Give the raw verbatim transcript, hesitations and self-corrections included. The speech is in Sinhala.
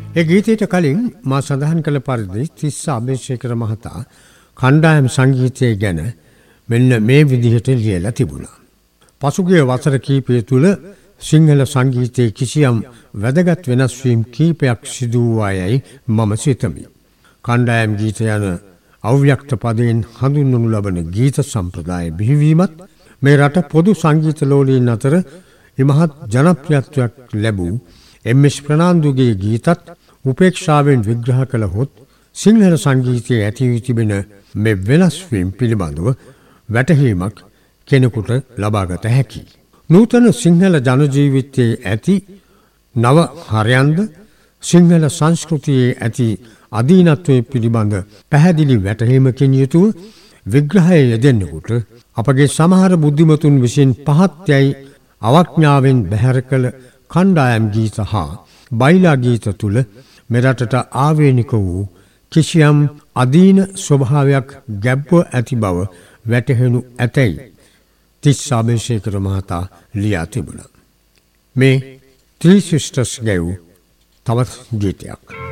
ඒ ගීතයට කලින් මා සඳහන් කළ පරිදි තිස්ස අබේසේකර මහතා කණ්ඩායම් සංගීතය ගැන මෙන්න මේ විදිහට ලියලා තිබුණා. පසුගිය වසර කීපය තුළ සිංහල සංගීතයේ කිසියම් වැදගත් වෙනස් වීම් කීපයක් සිදු වූවායයි මම සිතමි. කණ්ඩායම් ගීත යන අව්‍යක්ත පදයෙන් හඳුන්වනු ලබන ගීත සම්ප්‍රදාය බිහිවීමත් මේ රට පොදු සංගීත ලෝලීන් අතර ඉමහත් ජනප්‍රියත්වයක් ලැබූ එම් එස් ප්‍රනාන්දුගේ ගීතත් උපේක්ෂාවෙන් විග්‍රහ කළහොත් සිංහල සංගීතයේ ඇති වී තිබෙන මේ වෙනස් වීම් පිළිබඳව වැටහීමක් කෙනෙකුට ලබාගත හැකියි. නූතන සිංහල ජනජීවිතයේ ඇති නව හරයන්ද සිංහල සංස්කෘතියේ ඇති අදීනත්වය පිළිබඳ පැහැදිලි වැටහීමකින් යුතුව විග්‍රහය යෙදෙන්නෙකුට අපගේ සමහර බුද්ධිමතුන් විසින් පහත් යයි අවඥාවෙන් බැහැර කළ කණ්ඩායම් ගීත හා බයිලා ගීත තුළ මෙරටට ආවේනික වූ කිසියම් අදීන ස්වභාවයක් ගැබ්ව ඇති බව වැටහෙනු ඇතැයි තිස්ස අබේසේකර මහතා ලියා තිබුණා. මේ ත්‍රී සිස්ටර්ස් ගැව් තවත් ගීතයක්.